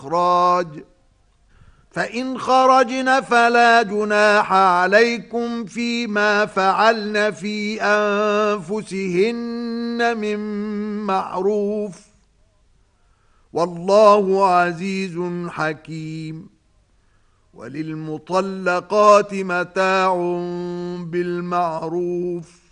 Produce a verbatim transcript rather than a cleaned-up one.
إخراج فإن خرجن فلا جناح عليكم فيما فعلن في أنفسهن من معروف والله عزيز حكيم وللمطلقات متاع بالمعروف